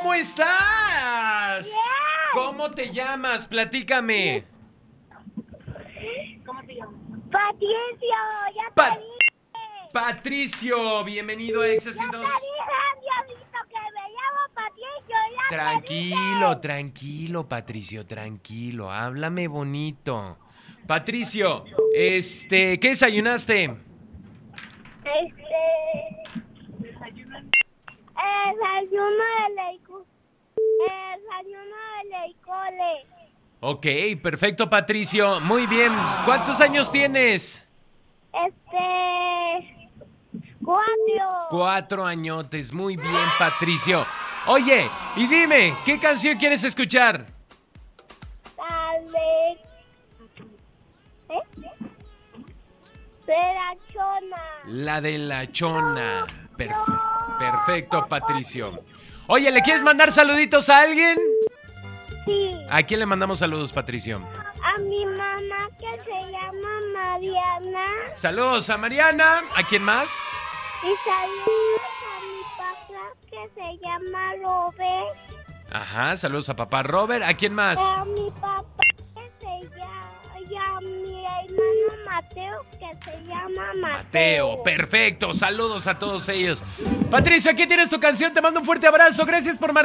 ¿cómo estás? Bien. ¿Cómo te llamas? Platícame. ¿Cómo te llamas? Patricio, ya Pa- te dije. Patricio, bienvenido a Exa Ya te 102. dije, Diosito, que me llamo Patricio, ya Tranquilo, tranquilo, Patricio, tranquilo. Háblame bonito. Patricio, ¿qué desayunaste? Desayuno de leicole. Ok, perfecto, Patricio. Muy bien. ¿Cuántos años tienes? 4. 4 añotes. Muy bien, Patricio. Oye, y dime, ¿qué canción quieres escuchar? Dale. De la chona. La de la chona. Perfecto, Patricio. Oye, ¿le quieres mandar saluditos a alguien? Sí. ¿A quién le mandamos saludos, Patricio? A mi mamá que se llama Mariana. Saludos a Mariana. ¿A quién más? Y saludos a mi papá que se llama Robert. Ajá, saludos a papá Robert. ¿A quién más? A mi papá que se llama. Y a mi hermano Mateo que se llama Mateo, perfecto. Saludos a todos ellos. Patricio, aquí tienes tu canción. Te mando un fuerte abrazo. Gracias por marcar.